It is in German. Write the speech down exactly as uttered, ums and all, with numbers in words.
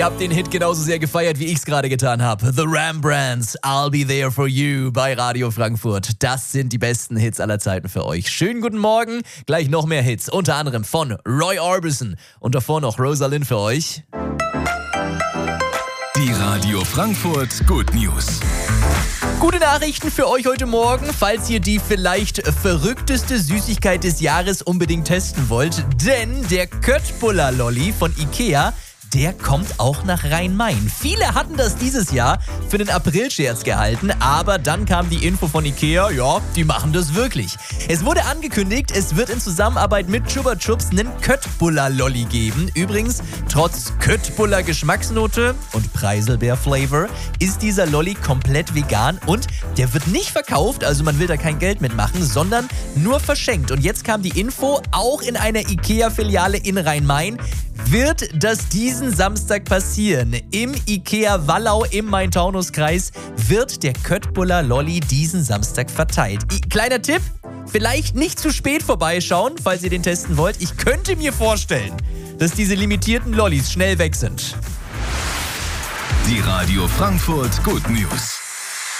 Ihr habt den Hit genauso sehr gefeiert, wie ich es gerade getan habe. The Rembrandts, I'll Be There For You bei Radio Frankfurt. Das sind die besten Hits aller Zeiten für euch. Schönen guten Morgen. Gleich noch mehr Hits, unter anderem von Roy Orbison. Und davor noch Rosalind für euch. Die Radio Frankfurt Good News. Gute Nachrichten für euch heute Morgen, falls ihr die vielleicht verrückteste Süßigkeit des Jahres unbedingt testen wollt. Denn der Köttbullar Lolli von Ikea, der kommt auch nach Rhein-Main. Viele hatten das dieses Jahr für den Aprilscherz gehalten, aber dann kam die Info von Ikea, ja, die machen das wirklich. Es wurde angekündigt, es wird in Zusammenarbeit mit Chupa Chups einen Köttbullar-Lolli geben. Übrigens, trotz Köttbullar-Geschmacksnote und Preiselbeer-Flavor ist dieser Lolli komplett vegan und der wird nicht verkauft, also man will da kein Geld mitmachen, sondern nur verschenkt. Und jetzt kam die Info, auch in einer Ikea-Filiale in Rhein-Main wird das diesen Samstag passieren. Im Ikea Wallau im Main-Taunus-Kreis wird der Köttbullar Lolli diesen Samstag verteilt. I- Kleiner Tipp, vielleicht nicht zu spät vorbeischauen, falls ihr den testen wollt. Ich könnte mir vorstellen, dass diese limitierten Lollis schnell weg sind. Die Radio Frankfurt Good News.